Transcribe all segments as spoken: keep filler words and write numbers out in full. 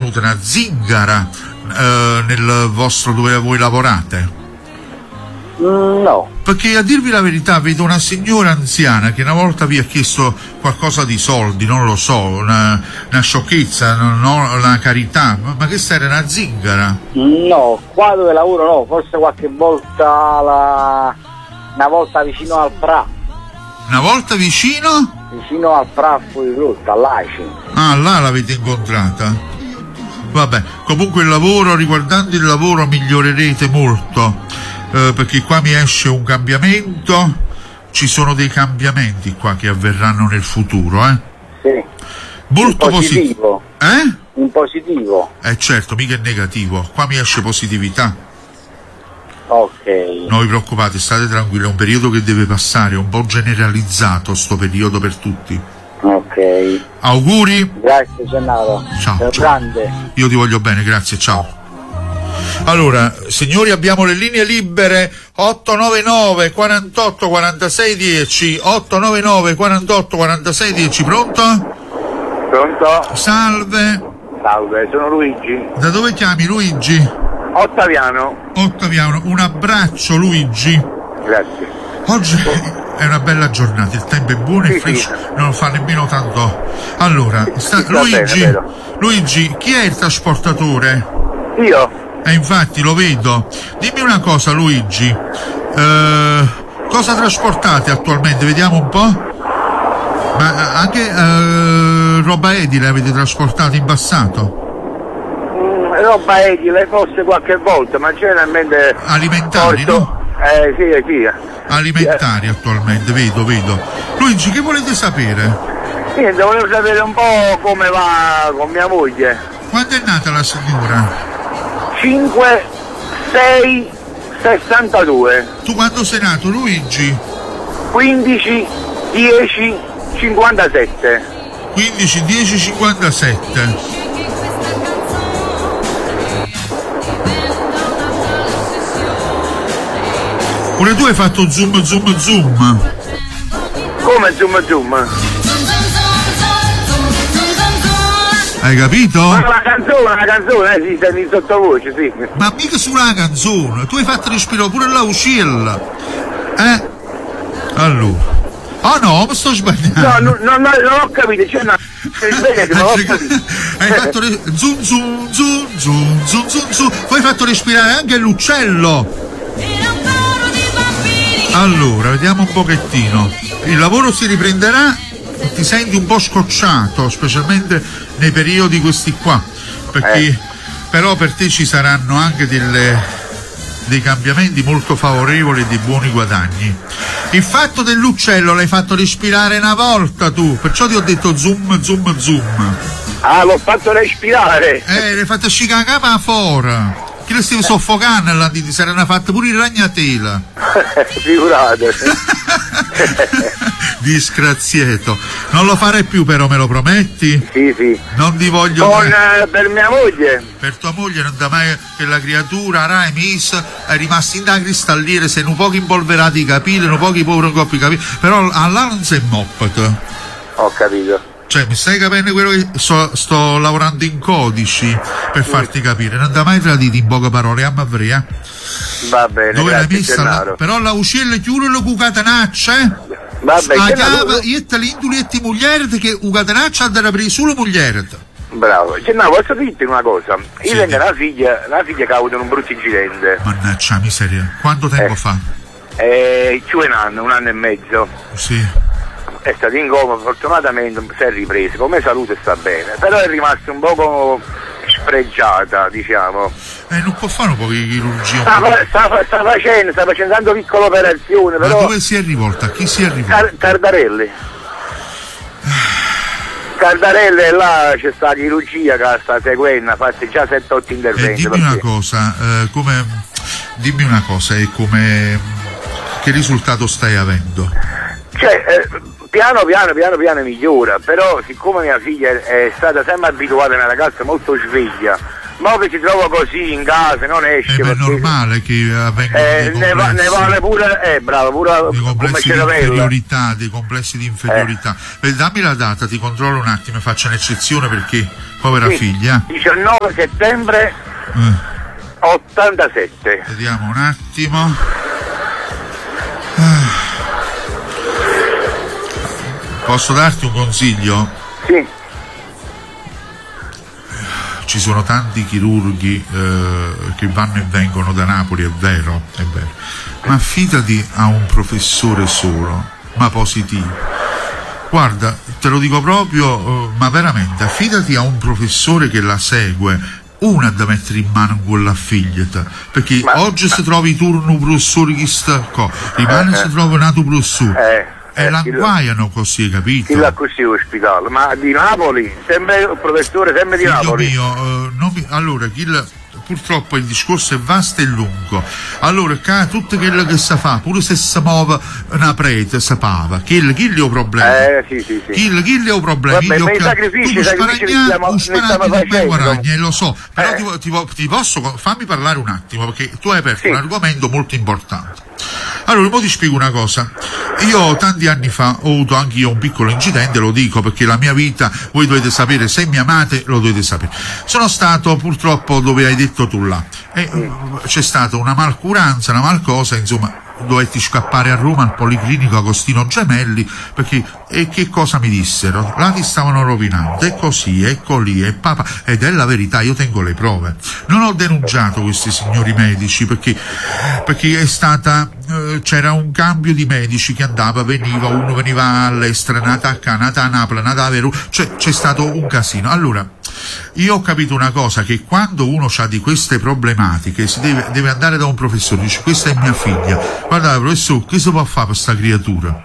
venuta una zingara eh, nel vostro dove voi lavorate? Mm, no. Perché a dirvi la verità vedo una signora anziana che una volta vi ha chiesto qualcosa di soldi, non lo so, una, una sciocchezza, no, una carità, ma, ma che era una zingara? No, qua dove lavoro no, forse qualche volta la... una volta vicino al Pra. Una volta vicino? Vicino al Pra fuori rotta, all'Aci. Ah, là l'avete incontrata? Vabbè, comunque il lavoro, riguardando il lavoro migliorerete molto. Uh, perché qua mi esce un cambiamento, ci sono dei cambiamenti qua che avverranno nel futuro, eh? Sì. Molto in positivo. Posi- eh? In positivo. Eh certo, mica è negativo, qua mi esce positività. Ok. Non vi preoccupate, state tranquilli, è un periodo che deve passare, è un po' generalizzato sto periodo per tutti. Ok. Auguri. Grazie Gennaro. Ciao. Sei ciao. grande. Io ti voglio bene, grazie, ciao. Allora, signori, abbiamo le linee libere otto nove nove quarantotto quarantasei dieci, otto nove nove quarantotto quarantasei dieci, pronto? Pronto? Salve. Salve, sono Luigi. Da dove chiami, Luigi? Ottaviano. Ottaviano, un abbraccio, Luigi. Grazie. Oggi è una bella giornata, il tempo è buono e sì, fresco, sì. non fa nemmeno tanto. Allora, sta, sì, Luigi, bene, Luigi, chi è il trasportatore? Io. Eh, infatti lo vedo. Dimmi una cosa, Luigi, eh, cosa trasportate attualmente? Vediamo un po'. Ma anche eh, roba edile avete trasportato in passato? Mm, roba edile forse qualche volta, ma generalmente alimentari, porto... no? Eh sì, sì. Alimentari eh. attualmente, vedo, vedo. Luigi, che volete sapere? Niente, volevo sapere un po' come va con mia moglie. Quando è nata la signora? cinque sei sessantadue. Tu quando sei nato, Luigi? quindici dieci cinquantasette. quindici dieci cinquantasette. Pure tu hai fatto zoom zoom zoom. Come zoom zoom? Hai capito? Ma la canzone, la canzone, eh, si sente in sottovoce, sì. Ma mica sulla canzone, tu hai fatto respirare pure la uscilla. Eh? Allora. Ah no, mi sto sbagliando. No, no, no, no non ho capito, c'è una... non ho capito. Hai fatto re... zoom zoom zoom zoom zoom zoom zoom. Poi hai fatto respirare anche l'uccello. Allora, vediamo un pochettino. Il lavoro si riprenderà. Ti senti un po' scocciato, specialmente nei periodi questi qua, perché eh. però per te ci saranno anche delle, dei cambiamenti molto favorevoli e dei buoni guadagni. Il fatto dell'uccello l'hai fatto respirare una volta tu, perciò ti ho detto zoom zoom zoom. Ah, l'ho fatto respirare. Eh, l'hai fatto scicare la capa fuori. Chi le stiamo soffocando là, ti saranno fatte pure il ragnatela. Figurate. Disgraziato. Non lo farei più però, me lo prometti? Sì, sì. Non ti voglio Con, eh, per mia moglie. Per tua moglie non da mai che la creatura, Rai, Miss, è rimasta in da cristalliere, sei un po' impolverati i capelli, un po' poveri coppi i capelli, però allà non sei moppata. Ho capito. Cioè, mi stai capendo quello che sto, sto lavorando in codici per farti capire, non da mai traditi in poche parole, amma vrea. Va bene, dove l'hai grazie, messa? La, però la uscilla chiude la cucatenaccia, eh? Va bene. A cava, io te l'indulietti mugliere che u catenaccia andrà per solo mugliere. Bravo. Cioè, no, posso dirti una cosa? Io sì, tengo una figlia, una figlia che ha avuto un brutto incidente. Mannaggia miseria, quanto tempo eh. fa? Eh, più un anno, un anno e mezzo. Sì. È stato in coma, fortunatamente si è ripreso, come salute sta bene, però è rimasta un poco spregiata, diciamo. Eh, non può fare un po' di chirurgia. Sta, sta, sta facendo, sta facendo tanto piccole operazioni, ma però... dove si è rivolta? A chi si è rivolta? Car- Cardarelli. Cardarelli e là c'è sta chirurgia che sta seguendo, ha fatto già sette otto interventi. Eh, dimmi una cosa, eh, come... dimmi una cosa, e come... che risultato stai avendo? Cioè, eh, piano piano piano piano migliora, però siccome mia figlia è stata sempre abituata a una ragazza molto sveglia, Ma che si trova così in casa, non esce. È perché... normale che avvengano eh, dei ne, va, ne vale pure, eh bravo, pure dei come complessi di cervello. inferiorità, dei complessi di inferiorità. Eh. Dammi la data, ti controllo un attimo e faccio un'eccezione perché, povera Sì, figlia. diciannove settembre Eh. ottantasette. Vediamo un attimo. Ah. Posso darti un consiglio? Sì. Ci sono tanti chirurghi eh, che vanno e vengono da Napoli, è vero, è vero. Ma affidati a un professore solo, ma positivo. Guarda, te lo dico proprio, eh, ma veramente, affidati a un professore che la segue, una da mettere in mano quella figlietta, perché ma, oggi ma... se trovi turno professore chi sta qua, rimane eh, se trovi un altro professore. Eh. E eh, l'anguaiano così, capito? Chi l'ha così ospitato? Ma di Napoli? Sempre il professore, sempre di Figlio Napoli? mio, eh, non mi... allora, chi la... purtroppo il discorso è vasto e lungo. Allora, ca, tutto quello che si fa, pure se si muove una prete, si pava. Chi, chi li ha problemi? Eh, sì, sì, sì. Chi, chi li ha problemi? Vabbè, ma i tu sacrifici, i sacrifici li stiamo, li stiamo facendo. Guaragna, lo so, però eh. ti, ti, ti posso, fammi parlare un attimo, perché tu hai aperto sì. un argomento molto importante. Allora, ora ti spiego una cosa. Io tanti anni fa ho avuto anche io un piccolo incidente, lo dico perché la mia vita, voi dovete sapere, se mi amate lo dovete sapere. Sono stato purtroppo dove hai detto tu là. E mm. c'è stata una malcuranza, una malcosa, insomma, dovetti scappare a Roma al Policlinico Agostino Gemelli perché e che cosa mi dissero? Là ti stavano rovinando, è così, ecco lì, è papà, ed è la verità, io tengo le prove. Non ho denunciato questi signori medici perché, perché è stata eh, c'era un cambio di medici che andava, veniva, uno veniva all'estero, nata a Canada, nata a Napoli, nata a Veru, cioè c'è stato un casino. Allora, io ho capito una cosa, che quando uno ha di queste problematiche si deve, deve andare da un professore, dice questa è mia figlia, guarda professore, che si può fare per sta creatura?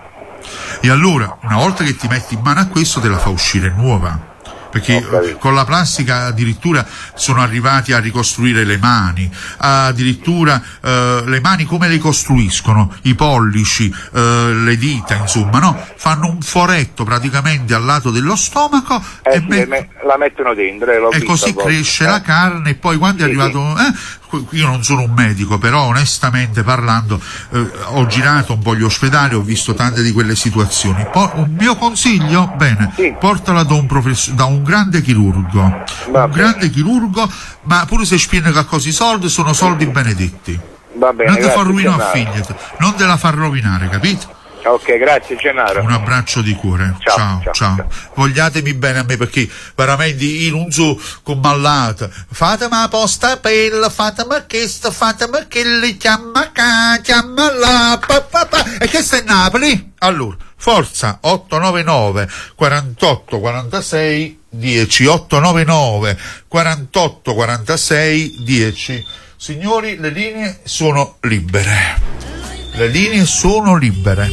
E allora, una volta che ti metti in mano a questo, te la fa uscire nuova. Perché con la plastica addirittura sono arrivati a ricostruire le mani, addirittura eh, le mani come le costruiscono, i pollici, eh, le dita, insomma, no? Fanno un foretto praticamente al lato dello stomaco eh, e sì, met- me- la mettono dentro e, l'ho e così cresce eh. la carne, e poi quando è sì, arrivato... Sì. Eh, io non sono un medico, però onestamente parlando eh, ho girato un po' gli ospedali, ho visto tante di quelle situazioni. Poi, un mio consiglio, bene, sì. portala da un, profess- da un grande chirurgo, Va un bene. grande chirurgo, ma pure se spiega a così soldi, sono soldi benedetti. Va bene, non te fa grazie, rovinare a Gennaro. figlia, non te la fa rovinare, capito? Ok, grazie Gennaro. Un abbraccio di cuore. Ciao, Ciao, ciao, ciao. ciao. Vogliatemi bene a me perché veramente io non so con mallata. Fatemi la posta bella, fatemi questo, fatemi quello, chiama qua, chiama là, pa, pa, pa. E che sta in Napoli? Allora, forza otto nove nove quarantotto quarantasei dieci, otto nove nove quarantotto quarantasei dieci. Signori, le linee sono libere. Le linee sono libere.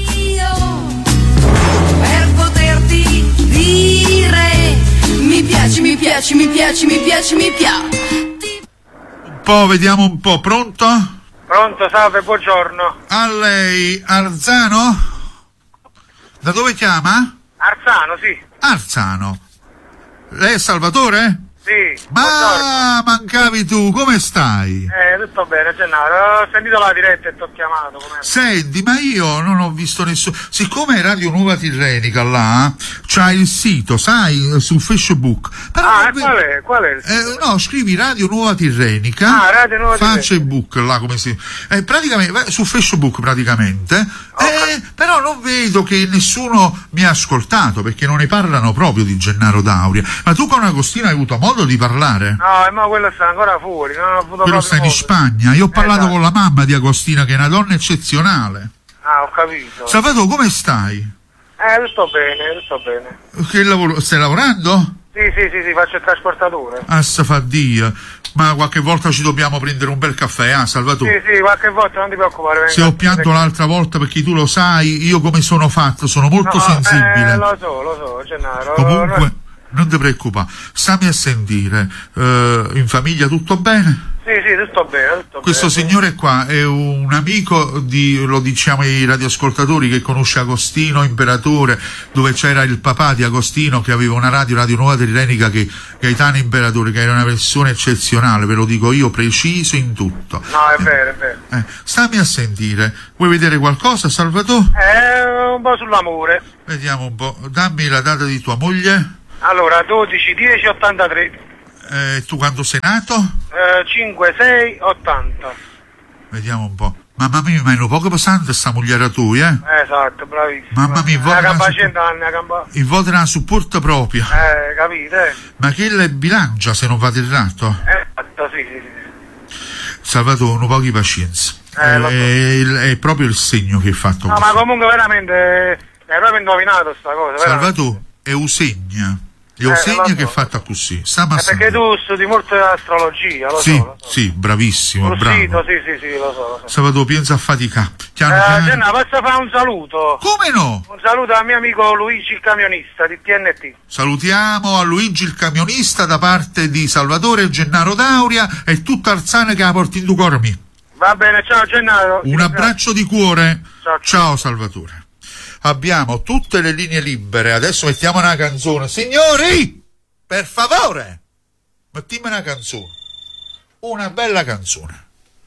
Per poterti dire mi piaci, mi piaci, mi piaci, mi piaci, mi piaci. Un po', vediamo un po'. Pronto? Pronto, salve, buongiorno. A lei, Arzano? Da dove chiama? Arzano, sì. Arzano. Lei è Salvatore? Sì, Ma buongiorno. mancavi tu, come stai? Eh, tutto bene, Gennaro. Ho sentito la diretta e ti ho chiamato. Com'è? Senti, ma io non ho visto nessuno. Siccome è Radio Nuova Tirrenica là, c'ha il sito, sai, su Facebook. Però Ah, non e ve- qual è? Qual è il sito? Eh, no, scrivi Radio Nuova Tirrenica. Ah, Radio Nuova Tirrenica. Facebook, là come si. Eh, praticamente, vai su Facebook praticamente. Eh, però non vedo che nessuno mi ha ascoltato, perché non ne parlano proprio di Gennaro Dauria. Ma tu con Agostino hai avuto modo di parlare? No, ma quello sta ancora fuori. Non ho avuto Quello proprio sta in modo. Spagna. Io ho parlato esatto. con la mamma di Agostina, che è una donna eccezionale. Ah, ho capito. Salvatore, come stai? Eh, tutto bene, tutto bene. Che lavoro? Stai lavorando? Sì, sì, sì, sì, faccio il trasportatore. Ah, sa fa Dio. Ma qualche volta ci dobbiamo prendere un bel caffè, ah, Salvatore? Sì, sì, qualche volta non ti preoccupare. venga. Se ho pianto l'altra volta, perché tu lo sai, io come sono fatto, sono molto No, sensibile. Eh, lo so, lo so, Gennaro. Comunque, non ti preoccupare, stammi a sentire. Eh, in famiglia tutto bene? Sì, Sì, sì, tutto bene, tutto Questo bene. signore qua è un amico di, lo diciamo ai radioascoltatori, che conosce Agostino Imperatore, dove c'era il papà di Agostino che aveva una radio, Radio Nuova Tirrenica, che Gaetano Imperatore, che era una persona eccezionale, ve lo dico io, preciso in tutto. No, è vero, è vero. Eh, stammi a sentire, vuoi vedere qualcosa, Salvatore? È un po' sull'amore. Vediamo un po', dammi la data di tua moglie. Allora, dodici dieci ottantatré. Eh, tu quando sei nato? Eh, cinque sei ottanta. Vediamo un po'. Mamma mia, ma è un poco pesante sta moglie tua, eh? Esatto, bravissimo. Mamma mia, una voglio gamba una- cento anni, una gamba... Il voto è una supporto propria. Eh, capite? Ma che le bilancia se non vado errato? Esatto, sì, sì, sì. Salvatore, un po' di pazienza. Eh, lo so. è, il- è proprio il segno che hai fatto No, così. ma comunque veramente è proprio indovinato sta cosa. veramente. Salvatore, è Eusegna. Eh, Eusegna lo so. che è fatta così. Stiamo a È perché sentire. tu studi molto astrologia, lo Sì, so. Lo so. sì, bravissimo, Sul bravo. sito, sì, sì, sì, lo so. Lo so. Salvatore, pensa a fatica. Piano Eh, piano. Genna, posso fare un saluto? Come no? Un saluto al mio amico Luigi il camionista di T N T. Salutiamo a Luigi il camionista da parte di Salvatore Gennaro Dauria e tutta Arzana che la porti in due cormi. Va bene, ciao Gennaro. Un abbraccio di cuore. Ciao, ciao. Ciao Salvatore. Abbiamo tutte le linee libere. Adesso mettiamo una canzone. Signori, per favore, mettiamo una canzone. Una bella canzone.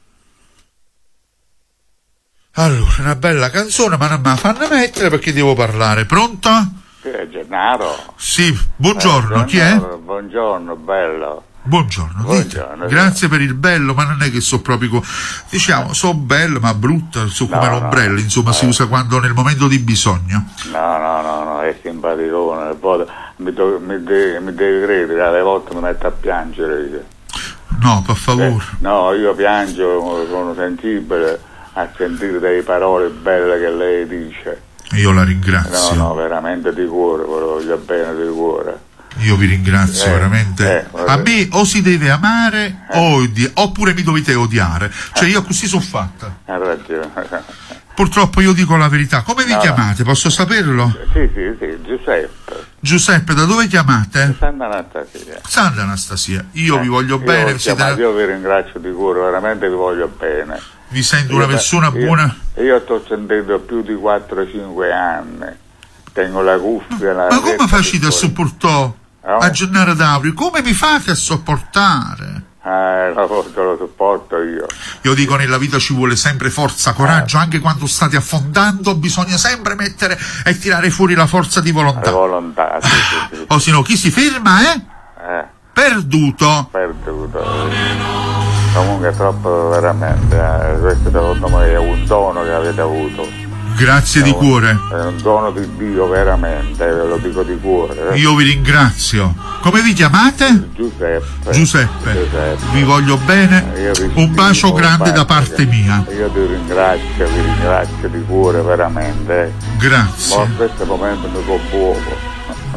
Allora, una bella canzone, ma non me la fanno mettere perché devo parlare. Pronto? Sì, è Gennaro. Sì, buongiorno. Eh, Chi è? buongiorno, Buongiorno, bello. Buongiorno, dite. Buongiorno, Grazie per il bello, ma non è che so proprio co- diciamo, so bello ma brutto, so come No, l'ombrello, no. insomma, si Eh. usa quando nel momento di bisogno. No, no, no, no, è simpaticone. Poi mi, do- mi, de- mi devi credere, alle volte mi metto a piangere io. No, per Eh, favore. no, io piango, sono sensibile a sentire delle parole belle che lei dice. Io la No, ringrazio. no, veramente di cuore, ve lo voglio bene di cuore. Io vi ringrazio Eh, veramente. eh, A me o si deve amare o odi- oppure mi dovete odiare. Cioè io così sono fatta. Hai ragione. Purtroppo io dico la verità. Come vi No, no. chiamate? Posso saperlo? Sì, sì, sì, Giuseppe. Giuseppe, da dove chiamate? Santa Anastasia. Santa Anastasia. Io Eh, vi voglio io bene, ho siete- chiamato, io vi ringrazio di cuore, veramente vi voglio bene. vi sento una Io- persona io- buona. Io sto sentendo più di quattro cinque anni. Tengo la cuffia. La Ma come retta facete a piccola. sopportare No. a Gennaro Daurio? Come mi fate a sopportare? Eh, lo, lo sopporto io. Io dico, nella vita ci vuole sempre forza, coraggio, anche quando state affondando bisogna sempre mettere e tirare fuori la forza di La volontà. volontà, sì, sì, sì. O se no, chi si ferma è Eh, perduto. perduto. Comunque è troppo veramente. Eh, questo secondo me è un dono che avete avuto. Grazie di cuore. È un dono di Dio veramente, ve lo dico di cuore. eh. Io vi ringrazio. Come vi chiamate? Giuseppe. Giuseppe. Giuseppe. Vi voglio bene. Io vi Un bacio stimo, grande da parte mia. Io ti ringrazio, vi ringrazio di cuore veramente. eh. Ma Grazie. in questo momento mi commuovo,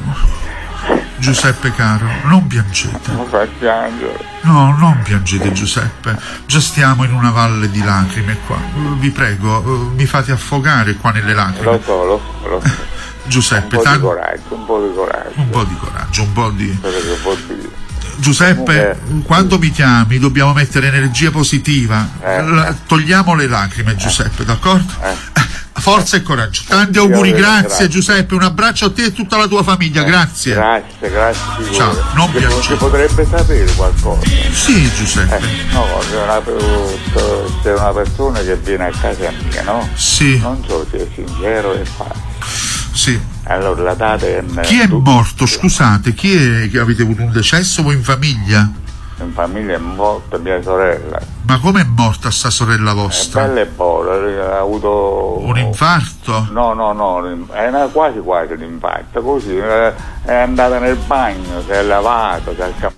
Giuseppe caro, non piangete. mi fa piangere. No, non piangete Giuseppe, già stiamo in una valle di lacrime qua. Vi prego, eh, mi fate affogare qua nelle Lo lacrime. so, lo so, lo so. Un Giuseppe, po' di tanto- coraggio, un po' di coraggio. un po' di coraggio, un po' di... Quello che può dire. Giuseppe, Comunque- quando mi chiami dobbiamo mettere energia positiva. Eh. La- togliamo le lacrime Giuseppe, d'accordo? Eh. Forza e coraggio. Tanti Io auguri, vi grazie ringrazio. Giuseppe, un abbraccio a te e tutta la tua famiglia, grazie. Grazie, grazie di Ciao, cuore. non Che- piangere. che potrebbe sapere qualcosa. Sì Giuseppe, Eh, no, se una, se una persona che viene a casa mia, no? sì, Non so se è sincero e falso. sì. Allora la data è... Chi è morto? Scusate, chi è che avete avuto un decesso voi in famiglia? In famiglia è morta mia sorella. Ma come è morta sta sorella È vostra? bella e buona, ha avuto... Un infarto? No, no, no, è una- quasi quasi un infarto, così, eh, è andata nel bagno, si è lavato, si è